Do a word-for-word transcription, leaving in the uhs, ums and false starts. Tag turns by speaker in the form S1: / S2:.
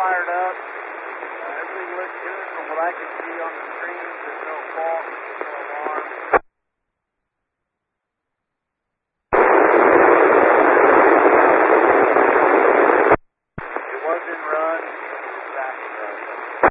S1: fired up. Uh, everything looks good from what I can see on the screen. There's no fault.